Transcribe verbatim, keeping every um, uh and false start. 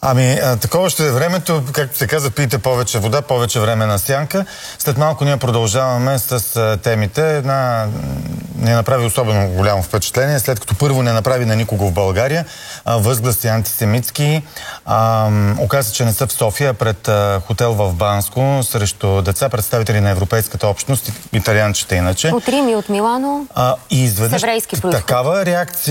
Ами, а, такова ще е времето, както се казва, пийте повече вода, повече време на сянка. След малко ние продължаваме с а, темите. Една не направи особено голямо впечатление, след като първо не направи на никого в България. А, възгласи антисемитски. А, оказа, че не са в София, пред а, хотел в Банско, срещу деца, представители на европейската общност, италианчета иначе. От Рим и от Милано, а, и изведнъж с еврейски произход. Такава реакция